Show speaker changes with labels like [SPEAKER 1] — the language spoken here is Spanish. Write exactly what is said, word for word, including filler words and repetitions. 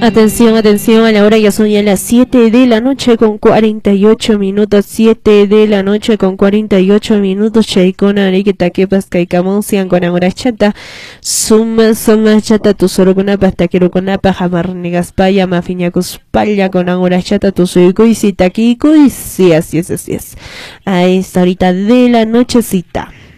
[SPEAKER 1] Atención, atención, a la hora ya son ya las siete de la noche con cuarenta y ocho minutos, siete de la noche con cuarenta y ocho minutos, Chaikona, Arikita, Kepas, Kaikamonsian, con Amorachata, Suma, Suma, Chata, tu solo con apa, hasta quiero con apa, Jamarnegas, Paya, Mafiñacus, Paya, con Amorachata, tu soy Kuisi, Takiko, y sí, así es, así es. A esta horita de la nochecita.